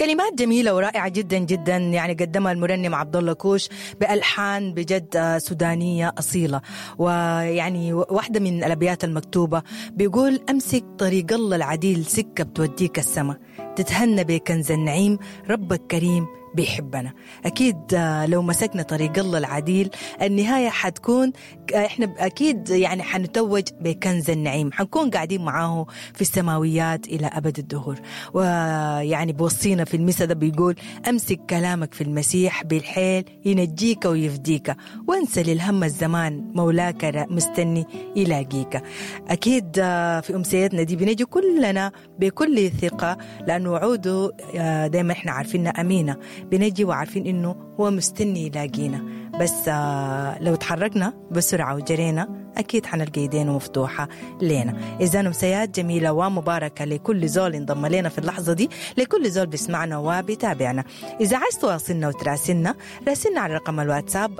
كلمات جميلة ورائعة جدا جدا، يعني قدمها المرنم عبد الله كوش بألحان بجد سودانية أصيلة. ويعني واحدة من الأبيات المكتوبة بيقول: أمسك طريق الله العديل، سكة بتوديك السما، تتهنى بكنز النعيم، ربك كريم بيحبنا. أكيد لو مسكنا طريق الله العديل النهاية حتكون إحنا أكيد يعني حنتوج بكنز النعيم، حنكون قاعدين معاه في السماويات إلى أبد الدهور. ويعني بوصينا في المسا ده بيقول: أمسك كلامك في المسيح بالحيل، ينجيك ويفديك، وانسى للهم الزمان، مولاك مستني يلاقيك. أكيد في أمسيتنا دي بنجي كلنا بكل ثقة، لأنه وعوده دايما إحنا عارفينها أمينة، بنجي وعارفين إنه هو مستني يلاقينا. بس لو تحركنا بسرعة وجرينا أكيد حنلقى يدينه مفتوحة لنا. إذا أمسيات جميلة ومباركة لكل زول انضم لنا في اللحظة دي، لكل زول بيسمعنا وبيتابعنا. إذا عايز تواصلنا وتراسلنا، راسلنا على رقم الواتساب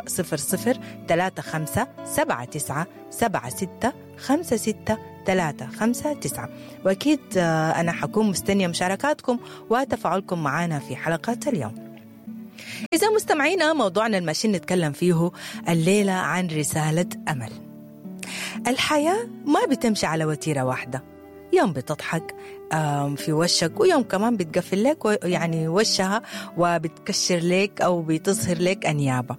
0035767656. وأكيد أنا حكون مستنية مشاركاتكم وتفاعلكم معنا في حلقة اليوم. إذا مستمعينا، موضوعنا الماشين نتكلم فيه الليلة عن رسالة أمل. الحياة ما بتمشي على وتيرة واحدة، يوم بتضحك في وشك، ويوم كمان بتقفل لك يعني وشها وبتكشر لك أو بتظهر لك أنيابة،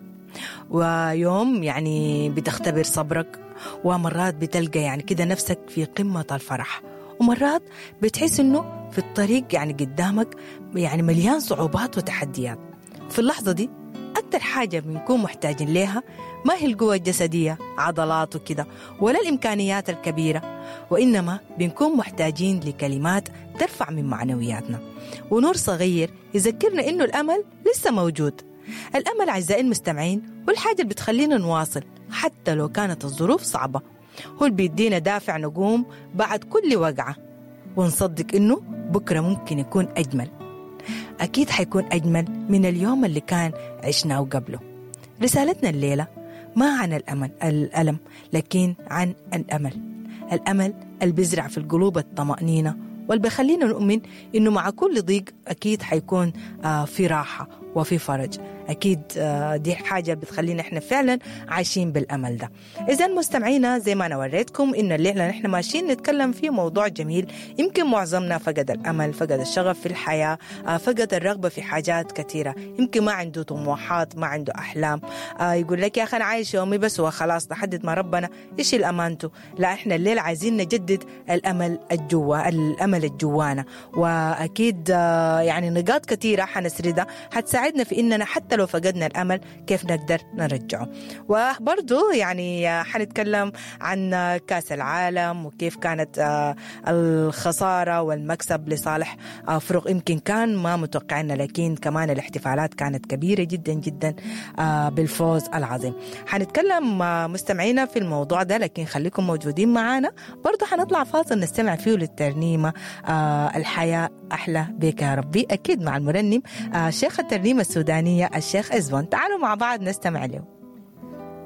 ويوم يعني بتختبر صبرك، ومرات بتلقى يعني كده نفسك في قمة الفرح، ومرات بتحس إنه في الطريق يعني قدامك يعني مليان صعوبات وتحديات. في اللحظة دي أكتر حاجة بنكون محتاجين لها ما هي القوة الجسدية عضلات وكده، ولا الإمكانيات الكبيرة، وإنما بنكون محتاجين لكلمات ترفع من معنوياتنا، ونور صغير يذكرنا إنه الأمل لسه موجود. الأمل أعزائي المستمعين والحاجة اللي بتخلينا نواصل حتى لو كانت الظروف صعبة، هو اللي بيدينا دافع نقوم بعد كل وقعة، ونصدق إنه بكرة ممكن يكون أجمل. أكيد حيكون أجمل من اليوم اللي كان عشناه قبله. رسالتنا الليلة ما عن الألم، لكن عن الأمل اللي بيزرع في القلوب الطمأنينة، واللي بيخلينا نؤمن إنه مع كل ضيق أكيد حيكون في راحة وفي فرج. أكيد دي حاجة بتخلينا إحنا فعلا عايشين بالأمل ده. إذا مستمعينا، زي ما أنا وريتكم إنه الليلة نحن ماشيين نتكلم فيه موضوع جميل. يمكن معظمنا فقد الأمل، فقد الشغف في الحياة، فقد الرغبة في حاجات كثيرة، يمكن ما عنده طموحات، ما عنده أحلام. يقول لك يا أخي أنا عايش يومي بس وخلاص لحد ما ربنا إيش الأمانته. لا، إحنا الليلة عايزين نجدد الأمل الجوانا. وأكيد يعني نقاط كثيرة حنسردها حتساعدنا في إننا حتى لو فقدنا الأمل كيف نقدر نرجعه. وبرضو يعني حنتكلم عن كاس العالم وكيف كانت الخسارة والمكسب لصالح فرق يمكن كان ما متوقعنا، لكن كمان الاحتفالات كانت كبيرة جدا جدا بالفوز العظيم. حنتكلم مستمعينا في الموضوع ده، لكن خليكم موجودين معانا. برضو حنطلع فاصل نستمع فيه للترنيمة الحياة أحلى بك يا ربي، أكيد مع المرنم شيخ الترنيمة السودانية الشيخ إزوان. تعالوا مع بعض نستمع له.